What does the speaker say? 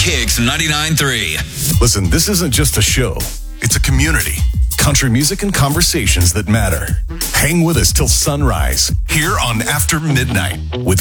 Kicks 99.3. Listen, this isn't just a show. It's a community. Country music and conversations that matter. Hang with us till sunrise here on After Midnight with